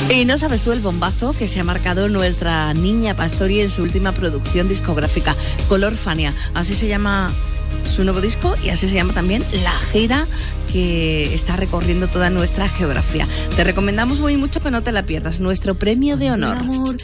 Y no sabes tú el bombazo que se ha marcado nuestra Niña Pastori en su última producción discográfica, Color Fania. Así se llama su nuevo disco y así se llama también la gira que está recorriendo toda nuestra geografía. Te recomendamos muy mucho que no te la pierdas, nuestro premio de honor.